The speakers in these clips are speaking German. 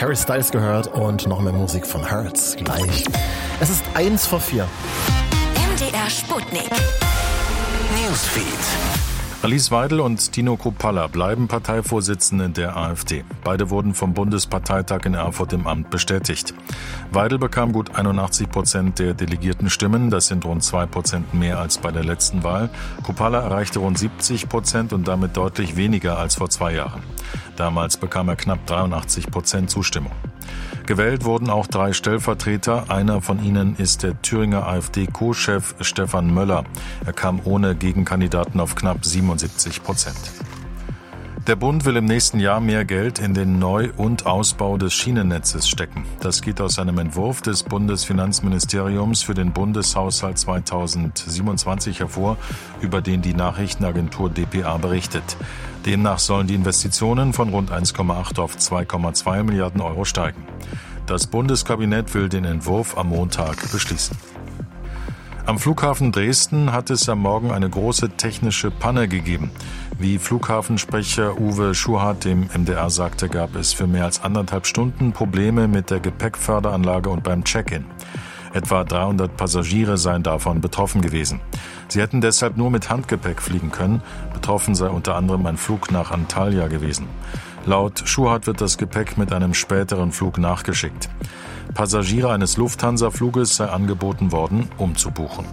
Harry Styles gehört und noch mehr Musik von Hurts gleich. Es ist 1:04. MDR Sputnik. Newsfeed. Alice Weidel und Tino Kruppalla bleiben Parteivorsitzende der AfD. Beide wurden vom Bundesparteitag in Erfurt im Amt bestätigt. Weidel bekam gut 81% der delegierten Stimmen, das sind rund 2% mehr als bei der letzten Wahl. Kruppalla erreichte rund 70% und damit deutlich weniger als vor 2 Jahren. Damals bekam er knapp 83% Zustimmung. Gewählt wurden auch 3 Stellvertreter. Einer von ihnen ist der Thüringer AfD-Co-Chef Stefan Möller. Er kam ohne Gegenkandidaten auf knapp 77%. Der Bund will im nächsten Jahr mehr Geld in den Neu- und Ausbau des Schienennetzes stecken. Das geht aus einem Entwurf des Bundesfinanzministeriums für den Bundeshaushalt 2027 hervor, über den die Nachrichtenagentur dpa berichtet. Demnach sollen die Investitionen von rund 1,8 auf 2,2 Milliarden Euro steigen. Das Bundeskabinett will den Entwurf am Montag beschließen. Am Flughafen Dresden hat es am Morgen eine große technische Panne gegeben. Wie Flughafensprecher Uwe Schuhart dem MDR sagte, gab es für mehr als 1,5 Stunden Probleme mit der Gepäckförderanlage und beim Check-in. Etwa 300 Passagiere seien davon betroffen gewesen. Sie hätten deshalb nur mit Handgepäck fliegen können. Betroffen sei unter anderem ein Flug nach Antalya gewesen. Laut Schuhart wird das Gepäck mit einem späteren Flug nachgeschickt. Passagiere eines Lufthansa-Fluges sei angeboten worden, umzubuchen.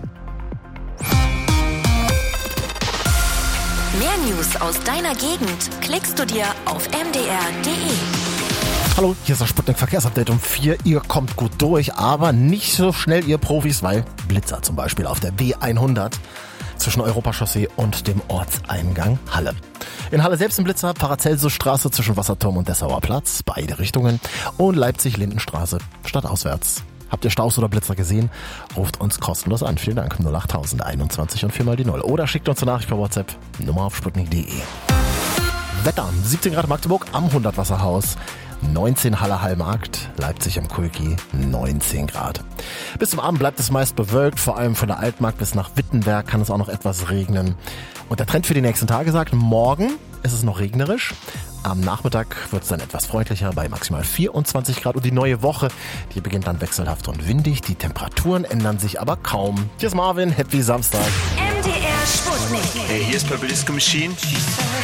Mehr News aus deiner Gegend klickst du dir auf mdr.de. Hallo, hier ist das Sputnik Verkehrsupdate um 4. Ihr kommt gut durch, aber nicht so schnell ihr Profis, weil Blitzer zum Beispiel auf der B100 zwischen Europachaussee und dem Ortseingang Halle. In Halle selbst ein Blitzer, Paracelsusstraße zwischen Wasserturm und Dessauer Platz, beide Richtungen, und Leipzig-Lindenstraße stadtauswärts. Habt ihr Staus oder Blitzer gesehen? Ruft uns kostenlos an. Vielen Dank. 08000 21 und 4 mal die 0. Oder schickt uns eine Nachricht per WhatsApp. Nummer auf sputnik.de. Wetter. 17 Grad Magdeburg am 100 Wasserhaus. 19 Halle Hallmarkt, Leipzig am Kulki 19 Grad. Bis zum Abend bleibt es meist bewölkt, vor allem von der Altmark bis nach Wittenberg kann es auch noch etwas regnen. Und der Trend für die nächsten Tage sagt, morgen ist es noch regnerisch. Am Nachmittag wird es dann etwas freundlicher bei maximal 24 Grad und die neue Woche, die beginnt dann wechselhaft und windig. Die Temperaturen ändern sich aber kaum. Hier ist Marvin, Happy Samstag. MDR Sputnik. Hey, hier ist Purple Disco Machine.